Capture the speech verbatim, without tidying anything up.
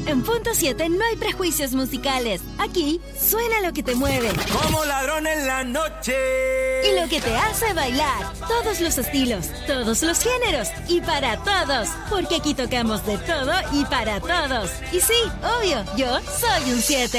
En Punto siete no hay prejuicios musicales. Aquí suena lo que te mueve. Como ladrón en la noche. Y lo que te hace bailar. Todos los estilos, todos los géneros y para todos. Porque aquí tocamos de todo y para todos. Y sí, obvio, yo soy un siete.